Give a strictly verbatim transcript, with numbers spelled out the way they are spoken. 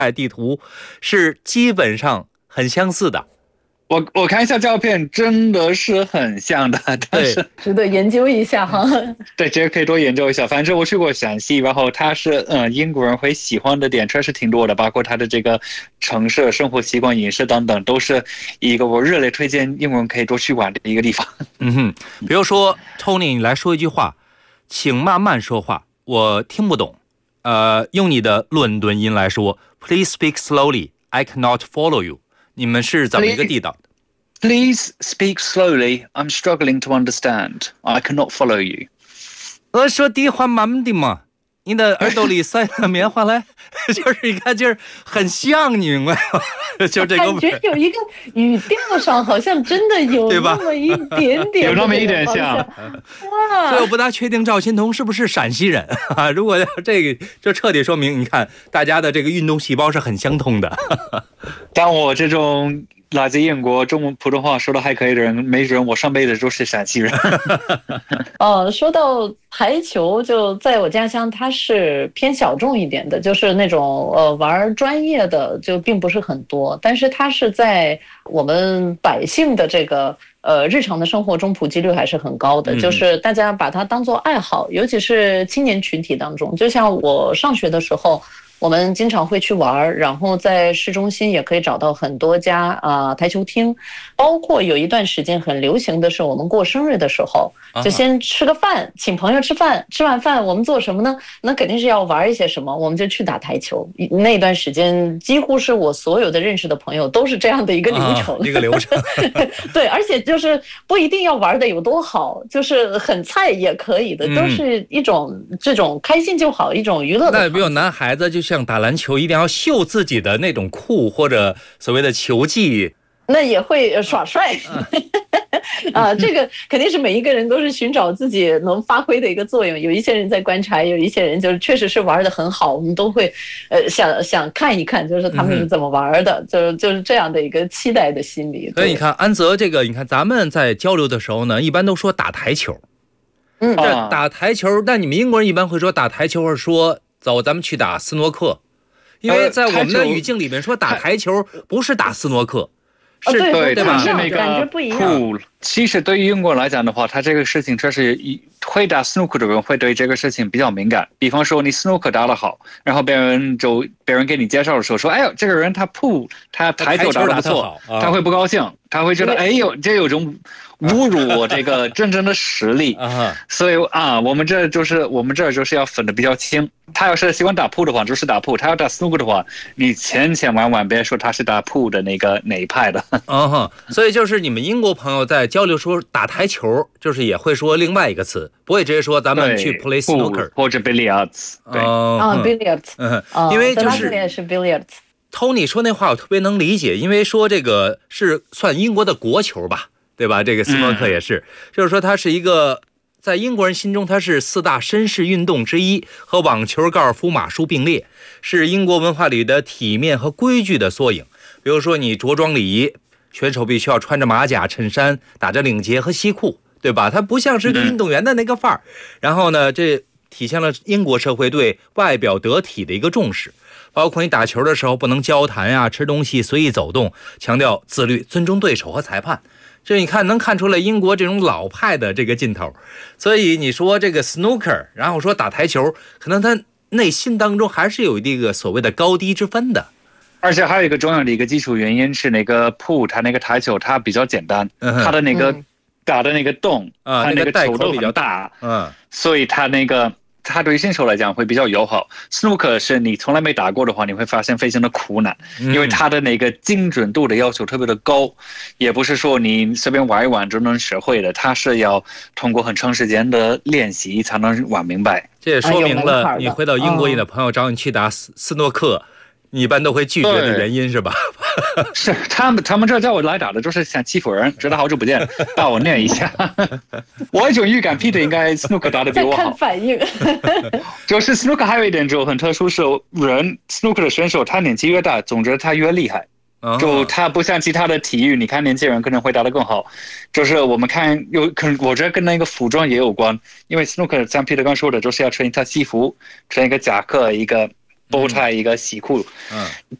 地图是基本上很相似的。 我我看一下照片，真的是很像的，但是值得研究一下哈。 对，这个可以多研究一下。反正我去过陕西，然后它是嗯英国人会喜欢的点确实挺多的，包括它的这个城市生活习惯、饮食等等，都是一个我热烈推荐英国人可以多去玩的一个地方。 嗯哼，比如说 Tony， 你来说一句话，请慢慢说话，我听不懂。呃，用你的伦敦音来说 ，Please speak slowly, I cannot follow you。你们是怎么一个地道的？ Please speak slowly. I'm struggling to understand. I cannot follow you. 我说的话慢慢的嘛，你的耳朵里塞了棉花来，就是你看，就是很像，你明白吗？就这个感觉有一个语调上好像真的有那么一点点， 有那么一点像。 哇！ 所以我不大确定赵新彤是不是陕西人啊？如果这个就彻底说明，你看大家的这个运动细胞是很相通的。 像我这种来自英国中文普通话说的还可以的人，没准我上辈子都是陕西人。 呃，说到台球，就在我家乡，它是偏小众一点的，就是那种呃玩专业的就并不是很多，但是它是在我们百姓的这个呃日常的生活中普及率还是很高的，就是大家把它当作爱好，尤其是青年群体当中，就像我上学的时候。我们经常会去玩，然后在市中心也可以找到很多家啊、呃、台球厅，包括有一段时间很流行的是，我们过生日的时候，就先吃个饭，请朋友吃饭，吃完饭我们做什么呢？那肯定是要玩一些什么，我们就去打台球。那段时间几乎是我所有的认识的朋友都是这样的一个流程， 啊、一个流程。 对，而且就是不一定要玩的有多好，就是很菜也可以的，都是一种这种开心就好，一种娱乐的。 那比如男孩子就像打篮球一定要秀自己的那种酷或者所谓的球技， 那也会耍帅啊，这个肯定是每一个人都是寻找自己能发挥的一个作用。有一些人在观察，有一些人就是确实是玩得很好，我们都会呃想想看一看，就是他们是怎么玩的，嗯、就是就是这样的一个期待的心理。 所以你看安泽这个，你看咱们在交流的时候呢，一般都说打台球， 嗯， 这打台球，那你们英国人一般会说打台球，或者说走，咱们去打斯诺克。因为在我们的语境里面说打台球不是打斯诺克， 是、哦、 对对吧？是那感觉不一样。 Pool， 其实对于英国人来讲的话，他这个事情确实会打 snooker 的人会对这个事情比较敏感。比方说你 snooker 打得好，然后别人就别人给你介绍的时候说，哎呦，这个人他 pool 他台球打得不错，他会不高兴，他会觉得哎呦，这有种侮辱我这个真正的实力。所以啊，我们这就是我们这就是要分得比较清。他要是喜欢打 pool 的话，就是打 pool； 他要打 snooker 的话，你千千万万别说他是打 pool 的那个哪一派的。 嗯哼，所以就是你们英国朋友在交流说打台球，就是也会说另外一个词，不会直接说咱们去 play snooker 或者 billiards。对啊 ，billiards， 嗯，因为就是也是 billiards。 Tony 说那话我特别能理解，因为说这个是算英国的国球吧，对吧？这个斯诺克也是，嗯、就是说它是一个。在英国人心中，它是四大绅士运动之一，和网球、高尔夫、马术并列，是英国文化里的体面和规矩的缩影。比如说，你着装礼仪，选手必须要穿着马甲、衬衫，打着领结和西裤，对吧？它不像是个运动员的那个范儿。然后呢，这体现了英国社会对外表得体的一个重视，包括你打球的时候不能交谈呀、吃东西随意走动，强调自律、尊重对手和裁判。这你看能看出来英国这种老派的这个劲头，所以你说这个 snooker， 然后说打台球，可能他内心当中还是有一个所谓的高低之分的。 而且还有一个重要的一个基础原因是那个 pool， 它那个台球它比较简单，嗯、它的那个打的那个洞， 啊、 它那个球都比较大， 嗯， 所以它那个。它对新手来讲会比较友好 ，snooker 是你从来没打过的话，你会发现非常的苦难，因为它的那个精准度的要求特别的高，也不是说你随便玩一玩就能学会的，它是要通过很长时间的练习才能玩明白。 这也说明了你回到英国，你的朋友找你去打斯斯诺克，你一般都会拒绝的原因是吧？ 是他们，他们这叫我来打的，就是想欺负人，觉得好久不见，把我念一下。我有一种预感 ，Peter 应该 snooker 打的比我好。 看反应。 就是 snooker 还有一点就很特殊，是人 snooker 的选手，他年纪越大，总之他越厉害。就他不像其他的体育，你看年轻人可能会打得更好。就是我们看有可能，我觉得跟那个服装也有关，因为 snooker 像 Peter 刚说的，就是要穿一套西服，穿一个夹克，一个。 bow tie 一个西裤， 嗯，